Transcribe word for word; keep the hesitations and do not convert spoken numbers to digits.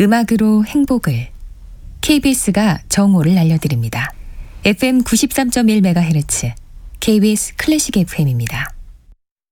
음악으로 행복을. 케이비에스가 정오를 알려드립니다. 에프엠 구십삼 점 일 메가헤르츠 케이비에스 클래식 에프엠입니다.